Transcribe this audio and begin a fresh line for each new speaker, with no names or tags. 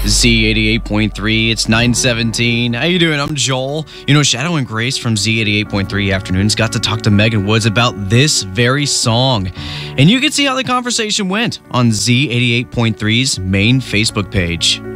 Z88.3, it's 9:17. How you doing? I'm Joel. Shadow and Grace from Z88.3 Afternoons got to talk to Megan Woods about this very song. And you can see how the conversation went on Z88.3's main Facebook page.